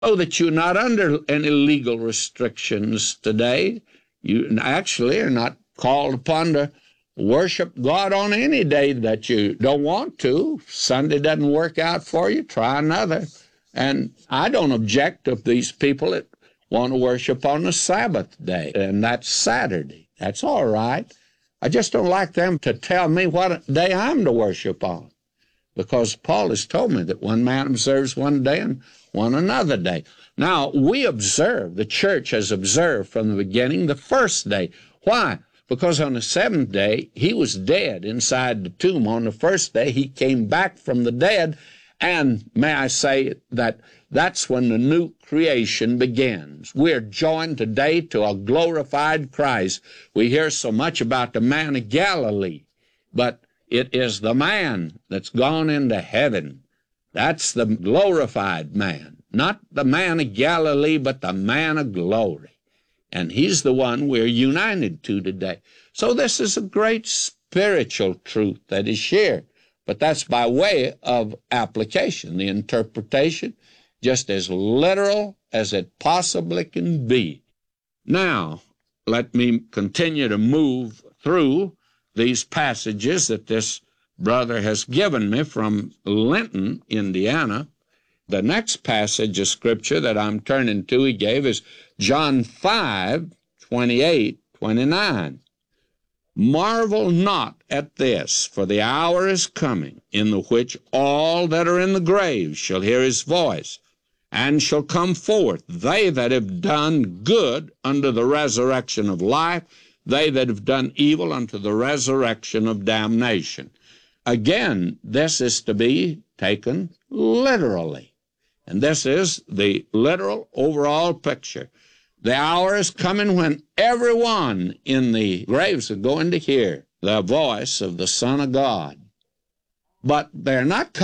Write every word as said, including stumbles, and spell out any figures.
Oh, that you're not under any legal restrictions today. You actually are not called upon to worship God on any day that you don't want to. If Sunday doesn't work out for you, try another. And I don't object to these people that want to worship on the Sabbath day, and that's Saturday. That's all right. I just don't like them to tell me what day I'm to worship on, because Paul has told me that one man observes one day and one another day. Now, we observe, the church has observed from the beginning the first day. Why? Because on the seventh day, he was dead inside the tomb. On the first day, he came back from the dead, and may I say that that's when the new creation begins. We're joined today to a glorified Christ. We hear so much about the man of Galilee, but it is the man that's gone into heaven. That's the glorified man, not the man of Galilee, but the man of glory. And he's the one we're united to today. So this is a great spiritual truth that is shared, but that's by way of application, the interpretation, just as literal as it possibly can be. Now, let me continue to move through these passages that this brother has given me from Linton, Indiana. The next passage of Scripture that I'm turning to he gave is John five, twenty-eight, twenty-nine. Marvel not at this, for the hour is coming, in the which all that are in the grave shall hear his voice, and shall come forth, they that have done good unto the resurrection of life, they that have done evil unto the resurrection of damnation. Again, this is to be taken literally. And this is the literal overall picture. The hour is coming when everyone in the graves are going to hear the voice of the Son of God. But they're not coming